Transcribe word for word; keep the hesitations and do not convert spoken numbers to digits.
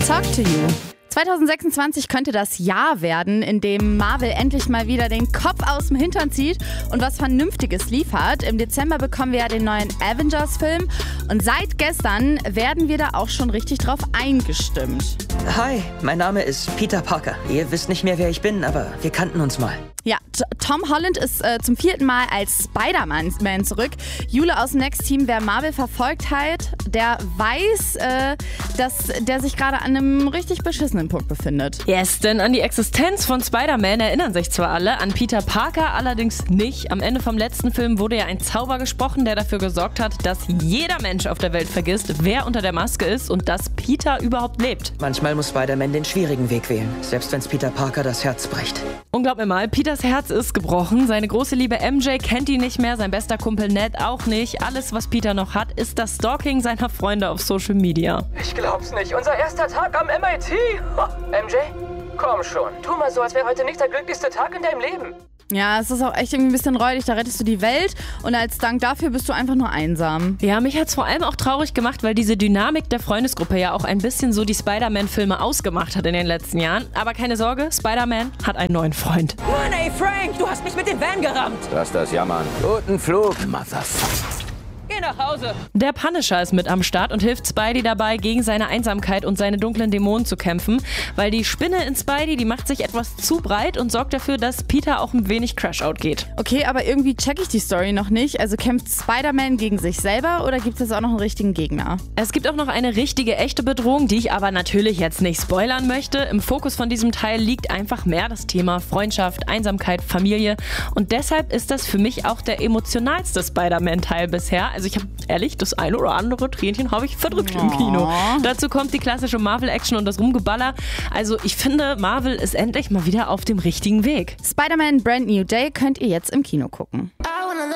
Talk to You. zwanzig sechsundzwanzig könnte das Jahr werden, in dem Marvel endlich mal wieder den Kopf aus dem Hintern zieht und was Vernünftiges liefert. Im Dezember bekommen wir ja den neuen Avengers-Film und seit gestern werden wir da auch schon richtig drauf eingestimmt. Hi, mein Name ist Peter Parker. Ihr wisst nicht mehr, wer ich bin, aber wir kannten uns mal. Ja, T- Tom Holland ist äh, zum vierten Mal als Spider-Man zurück. Jule aus dem Next Team, wer Marvel verfolgt hat, der weiß, äh, dass der sich gerade an einem richtig beschissenen Punkt befindet. Yes, denn an die Existenz von Spider-Man erinnern sich zwar alle, an Peter Parker allerdings nicht. Am Ende vom letzten Film wurde ja ein Zauber gesprochen, der dafür gesorgt hat, dass jeder Mensch auf der Welt vergisst, wer unter der Maske ist und dass Peter überhaupt lebt. Manchmal muss Spider-Man den schwierigen Weg wählen, selbst wenn es Peter Parker das Herz bricht. Und glaub mir mal, Peters Herz ist gebrochen. Seine große Liebe M J kennt ihn nicht mehr, sein bester Kumpel Ned auch nicht. Alles, was Peter noch hat, ist das Stalking seiner Freunde auf Social Media. Ich glaub's nicht. Unser erster Tag am M I T. Oh, M J, komm schon. Tu mal so, als wäre heute nicht der glücklichste Tag in deinem Leben. Ja, es ist auch echt irgendwie ein bisschen räudig. Da rettest du die Welt und als Dank dafür bist du einfach nur einsam. Ja, mich hat's vor allem auch traurig gemacht, weil diese Dynamik der Freundesgruppe ja auch ein bisschen so die Spider-Man-Filme ausgemacht hat in den letzten Jahren. Aber keine Sorge, Spider-Man hat einen neuen Freund. Mann, ey Frank, du hast mich mit dem Van gerammt. Lass das jammern. Guten Flug, Motherfucker. Geh nach Hause. Der Punisher ist mit am Start und hilft Spidey dabei, gegen seine Einsamkeit und seine dunklen Dämonen zu kämpfen, weil die Spinne in Spidey, die macht sich etwas zu breit und sorgt dafür, dass Peter auch ein wenig Crashout geht. Okay, aber irgendwie check ich die Story noch nicht. Also kämpft Spider-Man gegen sich selber oder gibt es auch noch einen richtigen Gegner? Es gibt auch noch eine richtige, echte Bedrohung, die ich aber natürlich jetzt nicht spoilern möchte. Im Fokus von diesem Teil liegt einfach mehr das Thema Freundschaft, Einsamkeit, Familie und deshalb ist das für mich auch der emotionalste Spider-Man-Teil bisher. Also ich habe ehrlich, das eine oder andere Tränchen habe ich verdrückt oh. im Kino. Dazu kommt die klassische Marvel-Action und das Rumgeballer. Also ich finde, Marvel ist endlich mal wieder auf dem richtigen Weg. Spider-Man Brand New Day könnt ihr jetzt im Kino gucken.